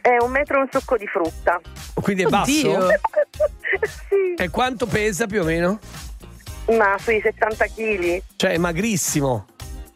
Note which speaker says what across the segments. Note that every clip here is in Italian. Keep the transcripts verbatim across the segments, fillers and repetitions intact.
Speaker 1: È un metro e un succo di frutta.
Speaker 2: Quindi è
Speaker 3: Oddio.
Speaker 2: basso?
Speaker 1: Sì.
Speaker 2: E quanto pesa più o meno?
Speaker 1: Ma sui settanta chili.
Speaker 2: Cioè è magrissimo.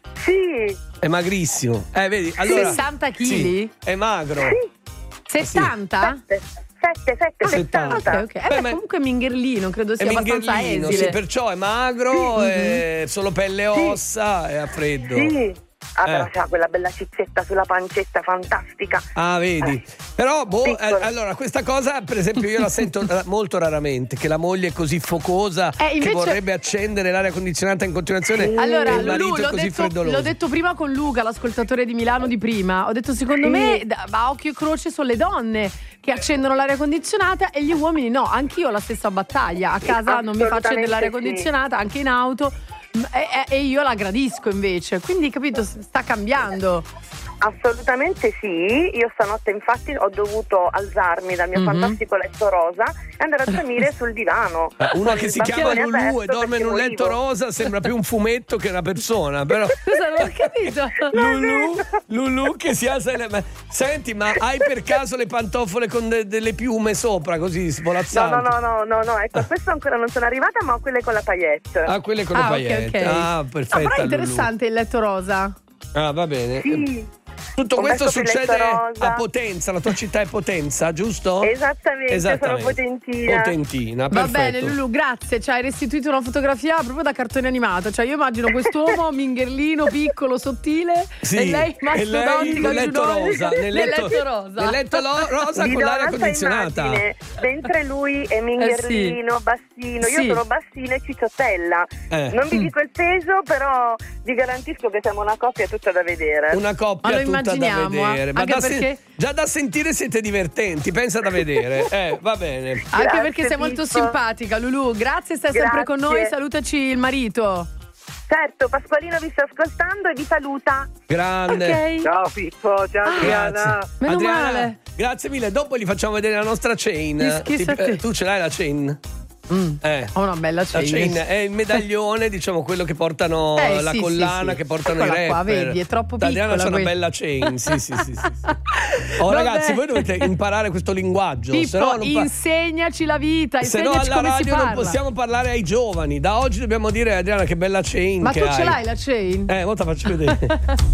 Speaker 1: Sì.
Speaker 2: È magrissimo. Eh, vedi, allora
Speaker 3: sessanta chili?
Speaker 2: Sì, è magro.
Speaker 1: Sì.
Speaker 3: settanta?
Speaker 1: Sette, sette, settanta.
Speaker 3: Ok, ok. Eh
Speaker 2: Beh,
Speaker 3: beh,
Speaker 2: ma-
Speaker 3: comunque Mingherlino, credo
Speaker 2: È
Speaker 3: sia abbastanza
Speaker 2: mingherlino,
Speaker 3: esile.
Speaker 2: sì, perciò è magro, è solo pelle e ossa e ha freddo.
Speaker 1: Sì. Ah, però
Speaker 2: Eh.
Speaker 1: c'ha quella bella cizzetta sulla pancetta fantastica.
Speaker 2: Ah, vedi.
Speaker 1: Eh.
Speaker 2: Però, boh, eh,
Speaker 1: Piccolo.
Speaker 2: allora, questa cosa, per esempio, io la sento ra- molto raramente, che la moglie è così focosa
Speaker 3: Eh, invece-
Speaker 2: che vorrebbe accendere l'aria condizionata in continuazione
Speaker 3: Allora,
Speaker 2: e il marito
Speaker 3: Lulu,
Speaker 2: è
Speaker 3: l'ho
Speaker 2: così
Speaker 3: detto,
Speaker 2: freddoloso.
Speaker 3: l'ho detto prima con Luca, l'ascoltatore di Milano di prima. Ho detto, secondo
Speaker 1: Sì.
Speaker 3: me, da- a occhio e croce sono le donne che accendono l'aria condizionata e gli uomini no. Anch'io ho la stessa battaglia. A casa non mi faccio accendere l'aria
Speaker 1: Assolutamente sì.
Speaker 3: condizionata, anche in auto. m- E, e- e io la gradisco invece. Quindi, capito, s- sta cambiando.
Speaker 1: Assolutamente sì, io stanotte infatti ho dovuto alzarmi dal mio
Speaker 3: Mhm.
Speaker 1: fantastico letto rosa e andare a dormire sul divano.
Speaker 2: Eh, Uno
Speaker 1: Con
Speaker 2: che
Speaker 1: il
Speaker 2: si chiama
Speaker 1: balcone
Speaker 2: Lulu e
Speaker 1: aperto
Speaker 2: dorme in un
Speaker 1: perché
Speaker 2: letto
Speaker 1: morivo.
Speaker 2: rosa sembra più un fumetto che una persona, però
Speaker 3: Cosa non ho capito?
Speaker 2: Lulu, Lulu che si alza e le- ma- Senti, ma hai per caso le pantofole con de- delle piume sopra così
Speaker 1: No,
Speaker 2: svolazzanti?
Speaker 1: no, no, no, no, no, ecco, a questo ancora non sono arrivata, ma ho quelle con la paillette.
Speaker 2: Ah, quelle con le
Speaker 3: Ah, ok,
Speaker 2: paillette.
Speaker 3: ok.
Speaker 2: Ah,
Speaker 3: No,
Speaker 2: perfetta.
Speaker 3: però è
Speaker 2: Lulu.
Speaker 3: interessante il letto rosa.
Speaker 2: Ah, va bene.
Speaker 1: Sì.
Speaker 2: Tutto
Speaker 1: Ho
Speaker 2: questo
Speaker 1: messo il letto
Speaker 2: succede
Speaker 1: rosa.
Speaker 2: a Potenza, la tua città è Potenza, giusto?
Speaker 1: Esattamente, sono potentina.
Speaker 2: Potentina,
Speaker 3: Va
Speaker 2: perfetto.
Speaker 3: bene, Lulu, grazie. Ci hai restituito una fotografia proprio da cartone animato. Cioè, io immagino quest'uomo mingherlino, piccolo, sottile,
Speaker 2: Sì,
Speaker 3: e lei
Speaker 2: e lei
Speaker 3: mastodontica
Speaker 2: nel letto
Speaker 3: giù noi,
Speaker 2: rosa, nel letto,
Speaker 3: rosa.
Speaker 2: nel letto lo- rosa
Speaker 1: Vi
Speaker 2: con
Speaker 1: do
Speaker 2: l'aria
Speaker 1: un'altra
Speaker 2: condizionata.
Speaker 1: immagine. Mentre lui è mingherlino, bassino, io
Speaker 3: Sì.
Speaker 1: sono bassina e cicciottella.
Speaker 2: Eh.
Speaker 1: Non vi dico il peso, però vi garantisco che siamo una coppia tutta da vedere.
Speaker 2: Una coppia
Speaker 3: Ma lo
Speaker 2: tutta da
Speaker 3: immaginiamo,
Speaker 2: vedere.
Speaker 3: eh.
Speaker 2: Ma
Speaker 3: Anche
Speaker 2: da se-
Speaker 3: perché-
Speaker 2: già da sentire siete divertenti, pensa da vedere. Eh, va bene.
Speaker 3: Anche
Speaker 1: Grazie,
Speaker 3: perché sei molto
Speaker 1: Pippo.
Speaker 3: simpatica, Lulu. Grazie, stai sempre con noi.
Speaker 1: Grazie.
Speaker 3: Salutaci il marito.
Speaker 1: Certo, Pasqualino vi sta ascoltando e vi saluta.
Speaker 2: Grande.
Speaker 3: Ok.
Speaker 4: Ciao Pippo, ciao Adriana.
Speaker 2: Grazie.
Speaker 3: Meno
Speaker 2: Adriana,
Speaker 3: male.
Speaker 2: grazie mille. Dopo gli facciamo vedere la nostra chain.
Speaker 3: Chi schifo
Speaker 2: Ti-
Speaker 3: a te.
Speaker 2: eh, tu ce l'hai la chain?
Speaker 3: Mm.
Speaker 2: Eh.
Speaker 3: Ho una bella
Speaker 2: La
Speaker 3: chain.
Speaker 2: chain è il medaglione, diciamo quello che portano,
Speaker 3: Eh,
Speaker 2: la
Speaker 3: sì,
Speaker 2: collana
Speaker 3: sì, sì.
Speaker 2: che portano
Speaker 3: Eccola
Speaker 2: i
Speaker 3: qua,
Speaker 2: rapper.
Speaker 3: vedi, è troppo
Speaker 2: Adriana
Speaker 3: piccola
Speaker 2: c'ha una
Speaker 3: questa.
Speaker 2: bella chain. Sì, sì, sì, sì, sì. Oh,
Speaker 3: Vabbè.
Speaker 2: ragazzi, voi dovete imparare questo linguaggio.
Speaker 3: Pippo,
Speaker 2: se no non pa-
Speaker 3: insegnaci la vita,
Speaker 2: se no
Speaker 3: insegnaci
Speaker 2: alla
Speaker 3: come si
Speaker 2: radio
Speaker 3: parla.
Speaker 2: non possiamo parlare ai giovani. Da oggi dobbiamo dire, Adriana, che bella chain
Speaker 3: Ma
Speaker 2: che
Speaker 3: tu
Speaker 2: hai.
Speaker 3: ce l'hai la chain?
Speaker 2: Eh, ora te la faccio vedere.